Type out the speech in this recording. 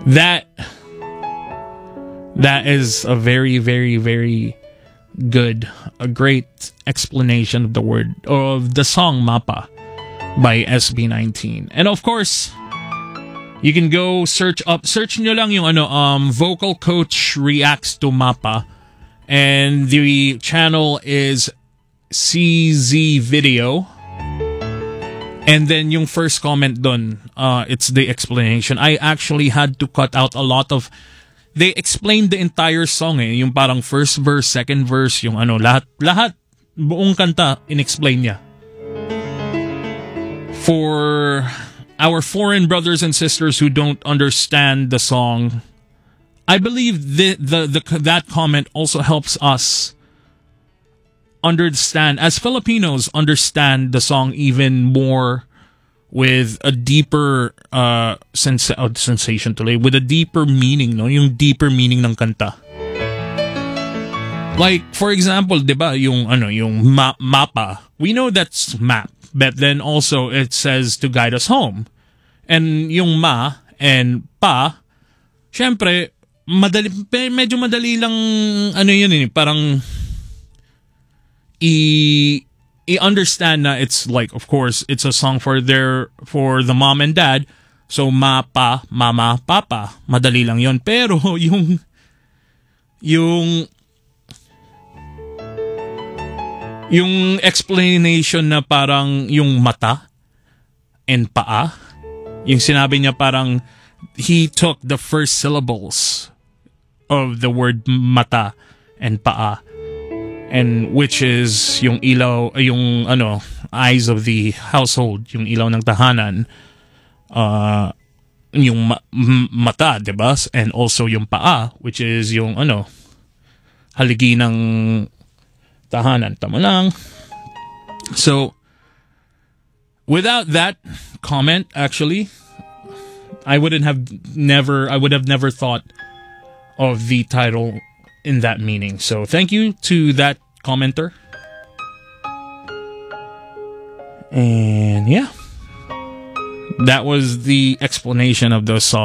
That is a very, very, very good, a great explanation of the word, of the song Mapa by SB19. And of course, you can go search nyo lang yung Vocal Coach Reacts to Mapa, and the channel is CZ Video. And then yung first comment dun, it's the explanation. I actually had to cut out a lot of... They explained the entire song yung parang first verse, second verse, yung lahat, buong kanta, in-explain niya. For our foreign brothers and sisters who don't understand the song, I believe that comment also helps us understand, as Filipinos, understand the song even more with a deeper sensation tuloy, with a deeper meaning, no? Yung deeper meaning ng kanta. Like, for example, diba, yung mapa. We know that's map, but then also it says to guide us home. And yung ma and pa, syempre, medyo madali lang, yun, parang i-understand na it's like, of course, it's a song for the mom and dad. So, ma, pa, mama, papa. Madali lang yon. Pero, yung explanation na parang yung mata and paa, yung sinabi niya parang he took the first syllables of the word mata and paa, and which is yung ilaw, yung eyes of the household, yung ilaw ng tahanan, yung mata, diba? And also yung paa, which is yung haligi ng tahanan. Tama lang. So, without that comment, actually, I would have never thought of the title in that meaning. So, thank you to that commenter. And yeah, that was the explanation of the song.